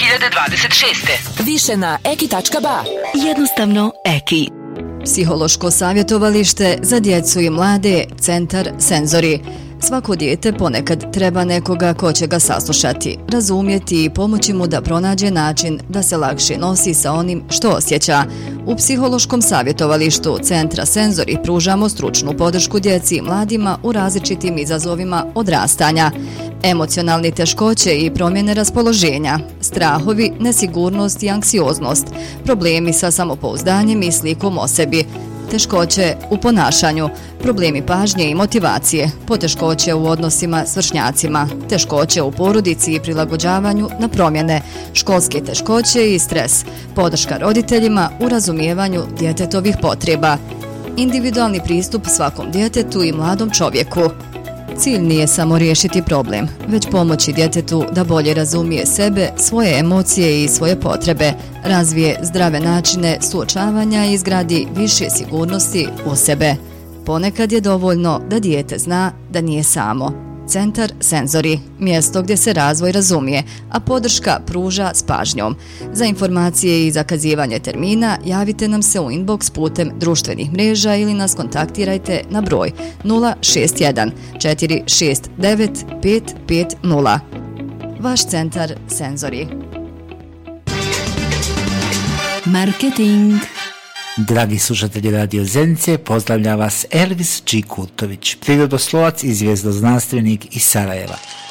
Više na eki.ba. Jednostavno Eki. Psihološko savjetovalište za djecu i mlade, Centar Senzori. Svako dijete ponekad treba nekoga ko će ga saslušati, razumjeti i pomoći mu da pronađe način da se lakše nosi sa onim što osjeća. U Psihološkom savjetovalištu Centra Senzori pružamo stručnu podršku djeci i mladima u različitim izazovima odrastanja. Emocionalni teškoće i promjene raspoloženja, strahovi, nesigurnost i anksioznost, problemi sa samopouzdanjem i slikom o sebi, teškoće u ponašanju, problemi pažnje i motivacije, poteškoće u odnosima s vršnjacima, teškoće u porodici i prilagođavanju na promjene, školske teškoće i stres, podrška roditeljima u razumijevanju djetetovih potreba, individualni pristup svakom djetetu i mladom čovjeku. Cilj nije samo riješiti problem, već pomoći djetetu da bolje razumije sebe, svoje emocije i svoje potrebe, razvije zdrave načine suočavanja i izgradi više sigurnosti u sebe. Ponekad je dovoljno da dijete zna da nije samo. Centar Senzori, mjesto gdje se razvoj razumije, a podrška pruža s pažnjom. Za informacije i zakazivanje termina javite nam se u inbox putem društvenih mreža ili nas kontaktirajte na broj 061 469 550. Vaš Centar Senzori. Marketing. Dragi slušatelji Radio Zenice, pozdravlja vas Elvis Čikutović, prirodoslovac i zvijezdoznanstvenik iz Sarajeva.